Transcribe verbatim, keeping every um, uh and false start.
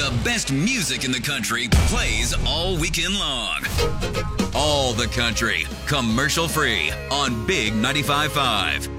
The best music in the country plays all weekend long. All the country, commercial free on Big ninety-five point five.